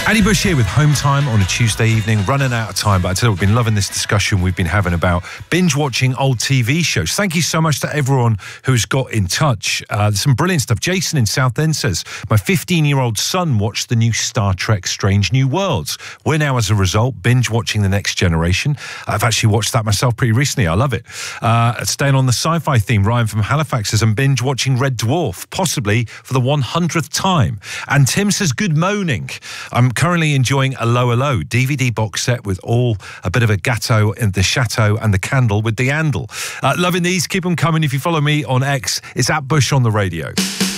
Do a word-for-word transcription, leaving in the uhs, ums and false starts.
Andy Bush here with Home Time on a Tuesday evening, running out of time, but I tell you, we've been loving this discussion we've been having about binge watching old T V shows. Thank you so much to everyone who's got in touch. Uh, some brilliant stuff. Jason in Southend says, my fifteen-year-old son watched the new Star Trek Strange New Worlds. We're now, as a result, binge watching The Next Generation. I've actually watched that myself pretty recently. I love it. Uh, staying on the sci-fi theme, Ryan from Halifax says, I'm binge watching Red Dwarf, possibly for the one hundredth time. And Tim says, good moaning. I'm currently enjoying a Low Low D V D box set with all a bit of a gatto in the chateau and the candle with the handle. Uh, loving these. Keep them coming. If you follow me on X, it's at Bush on the radio.